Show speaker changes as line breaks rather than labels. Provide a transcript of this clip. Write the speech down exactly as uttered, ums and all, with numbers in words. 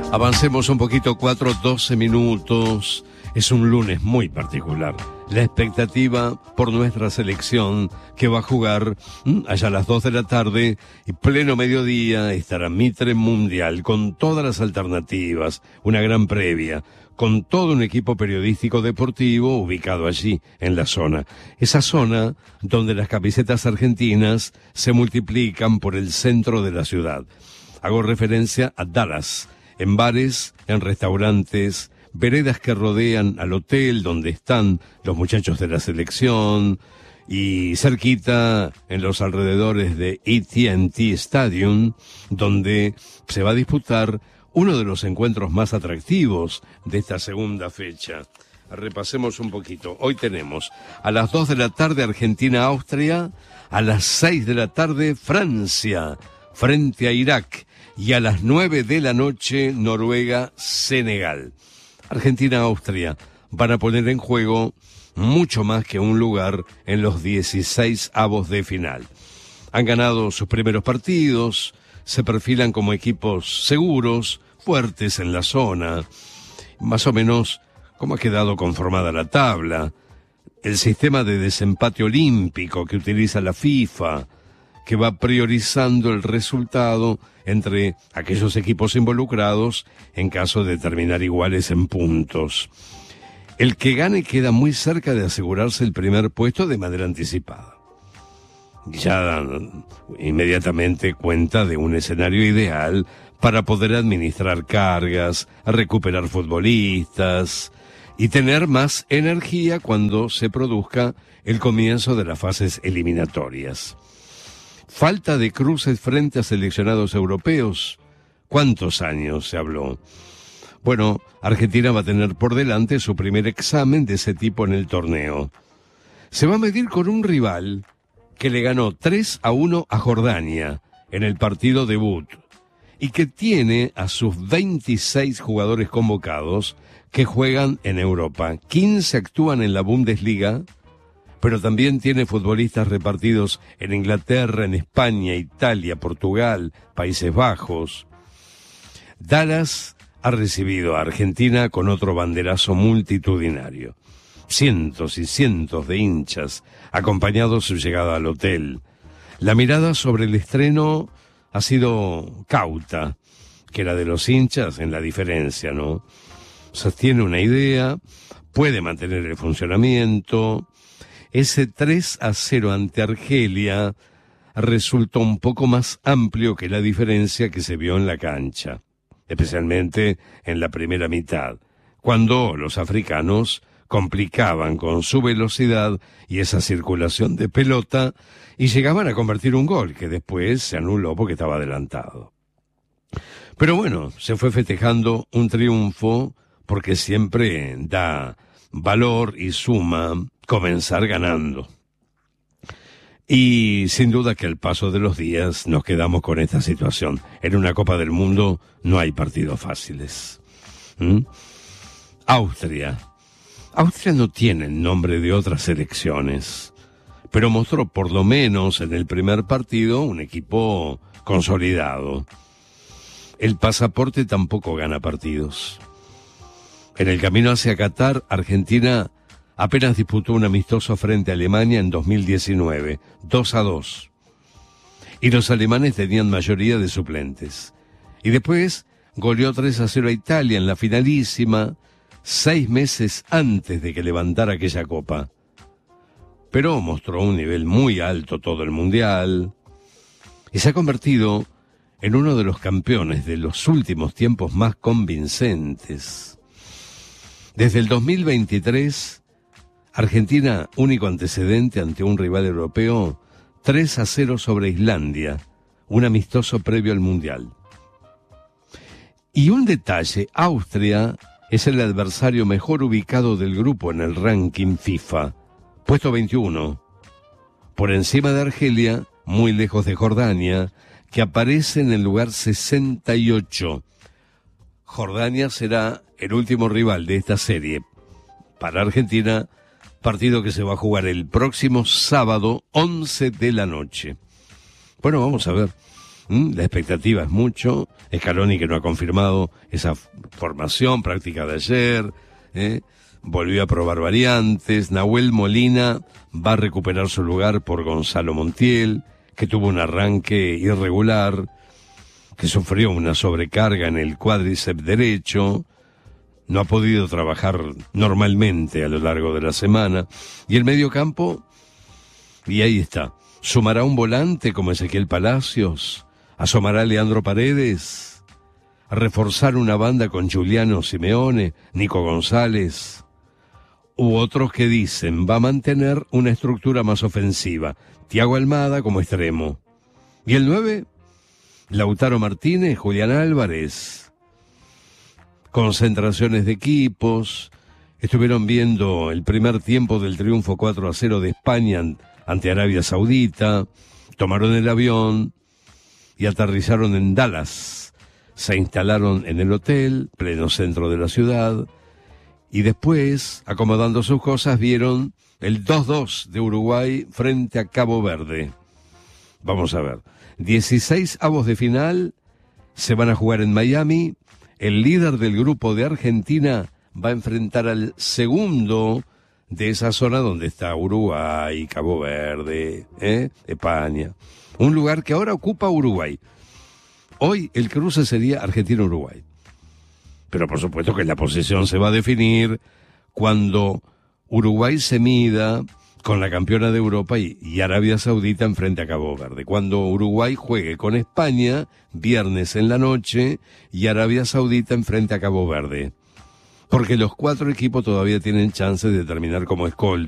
Avancemos un poquito, cuatro doce minutos. Es un lunes muy particular. La expectativa por nuestra selección que va a jugar ¿m? allá a las dos de la tarde y pleno mediodía estará Mitre Mundial con todas las alternativas, una gran previa, con todo un equipo periodístico deportivo ubicado allí en la zona. Esa zona donde las camisetas argentinas se multiplican por el centro de la ciudad. Hago referencia a Dallas, en bares, en restaurantes, veredas que rodean al hotel donde están los muchachos de la selección y cerquita en los alrededores de A T and T Stadium, donde se va a disputar uno de los encuentros más atractivos de esta segunda fecha. Repasemos un poquito. Hoy tenemos a las dos de la tarde Argentina-Austria, a las seis de la tarde Francia frente a Irak y a las nueve de la noche Noruega-Senegal. Argentina-Austria van a poner en juego mucho más que un lugar en los dieciséis avos de final. Han ganado sus primeros partidos, se perfilan como equipos seguros, fuertes en la zona, más o menos como ha quedado conformada la tabla, el sistema de desempate olímpico que utiliza la FIFA, que va priorizando el resultado entre aquellos equipos involucrados en caso de terminar iguales en puntos. El que gane queda muy cerca de asegurarse el primer puesto de manera anticipada. Ya dan inmediatamente cuenta de un escenario ideal para poder administrar cargas, recuperar futbolistas y tener más energía cuando se produzca el comienzo de las fases eliminatorias. Falta de cruces frente a seleccionados europeos. ¿Cuántos años se habló? Bueno, Argentina va a tener por delante su primer examen de ese tipo en el torneo. Se va a medir con un rival que le ganó tres a uno a Jordania en el partido debut y que tiene a sus veintiséis jugadores convocados que juegan en Europa. quince actúan en la Bundesliga, pero también tiene futbolistas repartidos en Inglaterra, en España, Italia, Portugal, Países Bajos. Dallas ha recibido a Argentina con otro banderazo multitudinario. Cientos y cientos de hinchas acompañado su llegada al hotel. La mirada sobre el estreno ha sido cauta, que la de los hinchas en la diferencia, ¿no? Sostiene una idea, puede mantener el funcionamiento. Ese tres a cero ante Argelia resultó un poco más amplio que la diferencia que se vio en la cancha, especialmente en la primera mitad, cuando los africanos complicaban con su velocidad y esa circulación de pelota y llegaban a convertir un gol que después se anuló porque estaba adelantado. Pero bueno, se fue festejando un triunfo porque siempre da valor y suma comenzar ganando. Y sin duda que al paso de los días nos quedamos con esta situación. En una Copa del Mundo no hay partidos fáciles. ¿Mm? Austria. Austria no tiene el nombre de otras selecciones, pero mostró por lo menos en el primer partido un equipo consolidado. El pasaporte tampoco gana partidos. En el camino hacia Qatar, Argentina apenas disputó un amistoso frente a Alemania en dos mil diecinueve, dos a dos. Y los alemanes tenían mayoría de suplentes. Y después goleó tres a cero a Italia en la finalísima, seis meses antes de que levantara aquella copa. Pero mostró un nivel muy alto todo el mundial y se ha convertido en uno de los campeones de los últimos tiempos más convincentes. Desde el dos mil veintitrés, Argentina, único antecedente ante un rival europeo, tres a cero sobre Islandia, un amistoso previo al Mundial. Y un detalle, Austria es el adversario mejor ubicado del grupo en el ranking FIFA, puesto veintiuno, por encima de Argelia, muy lejos de Jordania, que aparece en el lugar sesenta y ocho. Jordania será el último rival de esta serie para Argentina, partido que se va a jugar el próximo sábado, once de la noche. Bueno, vamos a ver. ¿Mm? La expectativa es mucho. Scaloni, que no ha confirmado esa formación práctica de ayer, ¿eh? Volvió a probar variantes. Nahuel Molina va a recuperar su lugar por Gonzalo Montiel, que tuvo un arranque irregular, que sufrió una sobrecarga en el cuádriceps derecho, no ha podido trabajar normalmente a lo largo de la semana. Y el mediocampo, y ahí está, sumará un volante como Ezequiel Palacios, asomará Leandro Paredes, a reforzar una banda con Giuliano Simeone, Nico González, u otros que dicen va a mantener una estructura más ofensiva, Thiago Almada como extremo. ¿Y el nueve? Lautaro Martínez, Julián Álvarez. Concentraciones de equipos. Estuvieron viendo el primer tiempo del triunfo cuatro a cero de España ante Arabia Saudita. Tomaron el avión y aterrizaron en Dallas. Se instalaron en el hotel, pleno centro de la ciudad. Y después, acomodando sus cosas, vieron el dos dos de Uruguay frente a Cabo Verde. Vamos a ver. dieciséis avos de final se van a jugar en Miami. El líder del grupo de Argentina va a enfrentar al segundo de esa zona donde está Uruguay, Cabo Verde, ¿eh? España. Un lugar que ahora ocupa Uruguay. Hoy el cruce sería Argentina-Uruguay. Pero por supuesto que la posición se va a definir cuando Uruguay se mida con la campeona de Europa y, y Arabia Saudita enfrente a Cabo Verde. Cuando Uruguay juegue con España, viernes en la noche, y Arabia Saudita enfrente a Cabo Verde. Porque los cuatro equipos todavía tienen chance de terminar como escolta